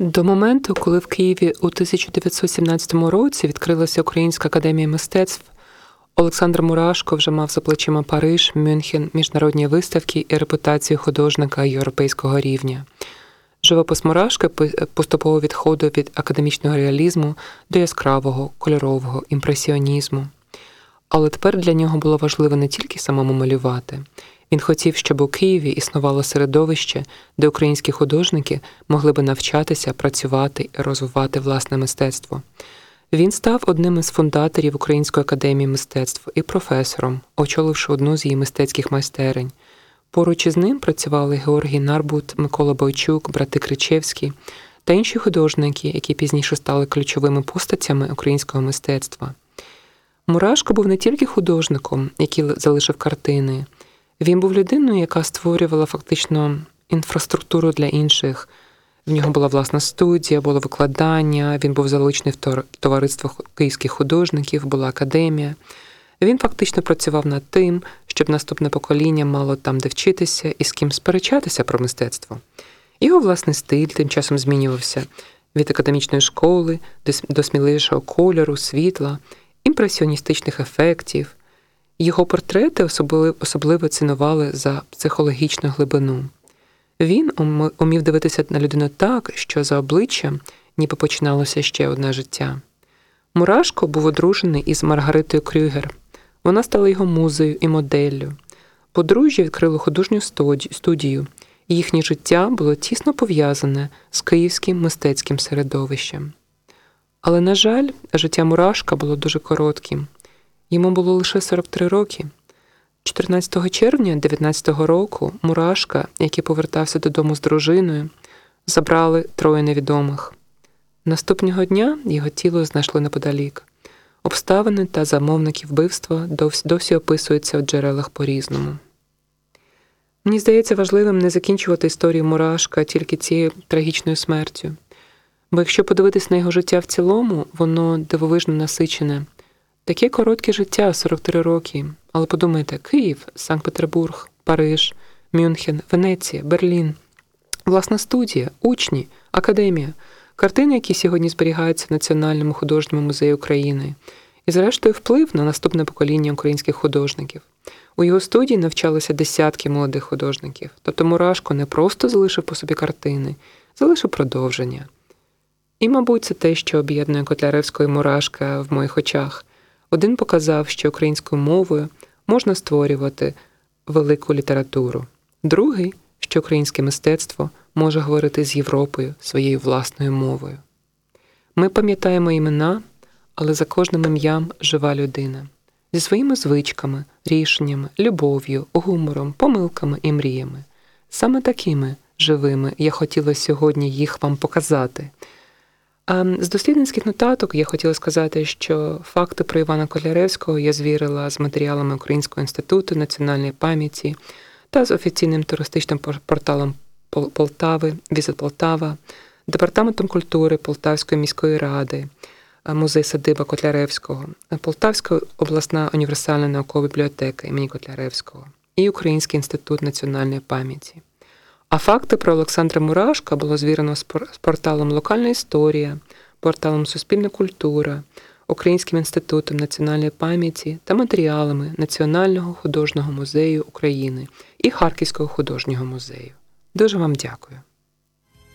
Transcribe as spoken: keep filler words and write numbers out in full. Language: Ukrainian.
До моменту, коли в Києві у тисяча дев'ятсот сімнадцятому році відкрилася Українська академія мистецтв, Олександр Мурашко вже мав за плечима Париж, Мюнхен, міжнародні виставки і репутацію художника європейського рівня. Живопис Мурашка поступово відходив від академічного реалізму до яскравого, кольорового імпресіонізму. Але тепер для нього було важливо не тільки самому малювати. Він хотів, щоб у Києві існувало середовище, де українські художники могли би навчатися, працювати і розвивати власне мистецтво. Він став одним із фундаторів Української академії мистецтв і професором, очоливши одну з її мистецьких майстерень. Поруч із ним працювали Георгій Нарбут, Микола Бойчук, брати Кричевські та інші художники, які пізніше стали ключовими постатями українського мистецтва. Мурашко був не тільки художником, який залишив картини. Він був людиною, яка створювала фактично інфраструктуру для інших. В нього була власна студія, було викладання, він був залучений в товариство київських художників, була академія. Він фактично працював над тим, щоб наступне покоління мало там де вчитися і з ким сперечатися про мистецтво. Його власний стиль тим часом змінювався від академічної школи до сміливішого кольору, світла, імпресіоністичних ефектів. Його портрети особливо, особливо цінували за психологічну глибину. Він умів дивитися на людину так, що за обличчям ніби починалося ще одне життя. Мурашко був одружений із Маргаритою Крюгер. Вона стала його музою і моделлю. Подружжя відкрило художню студію, і їхнє життя було тісно пов'язане з київським мистецьким середовищем. Але, на жаль, життя Мурашка було дуже коротким. Йому було лише сорок три роки. чотирнадцятого червня дев'ятнадцятого року Мурашка, який повертався додому з дружиною, забрали троє невідомих. Наступного дня його тіло знайшли неподалік. Обставини та замовники вбивства досі описуються у джерелах по-різному. Мені здається важливим не закінчувати історію Мурашка тільки цією трагічною смертю. Бо якщо подивитись на його життя в цілому, воно дивовижно насичене. Таке коротке життя, сорок три роки. Але подумайте, Київ, Санкт-Петербург, Париж, Мюнхен, Венеція, Берлін, власна студія, учні, академія, картини, які сьогодні зберігаються в Національному художньому музеї України, і зрештою вплив на наступне покоління українських художників. У його студії навчалися десятки молодих художників. Тобто Мурашко не просто залишив по собі картини, залишив продовження. І, мабуть, це те, що об'єднує Котляревського і Мурашка в моїх очах. Один показав, що українською мовою можна створювати велику літературу. Другий, що українське мистецтво може говорити з Європою своєю власною мовою. Ми пам'ятаємо імена, але за кожним ім'ям жива людина. Зі своїми звичками, рішеннями, любов'ю, гумором, помилками і мріями. Саме такими живими я хотіла сьогодні їх вам показати. А з дослідницьких нотаток я хотіла сказати, що факти про Івана Котляревського я звірила з матеріалами Українського інституту національної пам'яті та з офіційним туристичним порталом Полтави, Візит Полтава, Департаментом культури Полтавської міської ради, музей-садиба Котляревського, Полтавська обласна універсальна наукова бібліотека імені Котляревського і Український інститут національної пам'яті. А факти про Олександра Мурашка було звірено з порталом «Локальна історія», порталом «Суспільна культура», Українським інститутом національної пам'яті та матеріалами Національного художнього музею України і Харківського художнього музею. Дуже вам дякую.